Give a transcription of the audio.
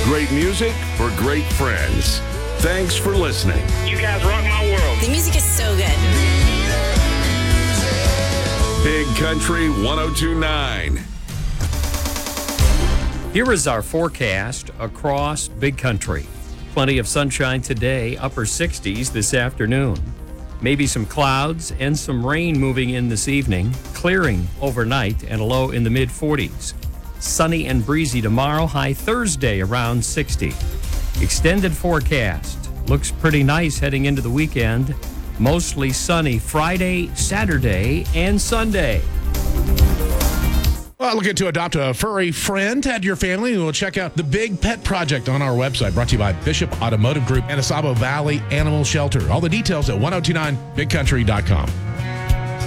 Great music for great friends. Thanks for listening. You guys rock my world. The music is so good. Big Country 102.9. Here is our forecast across Big Country. Plenty of sunshine today, upper 60s this afternoon. Maybe some clouds and some rain moving in this evening, clearing overnight and a low in the mid-40s. Sunny and breezy tomorrow, high Thursday around 60. Extended forecast. Looks pretty nice heading into the weekend. Mostly sunny Friday, Saturday, and Sunday. Well, looking to adopt a furry friend, add your family, and we'll check out the Big Pet Project on our website, brought to you by Bishop Automotive Group and Asabo Valley Animal Shelter. All the details at 1029bigcountry.com.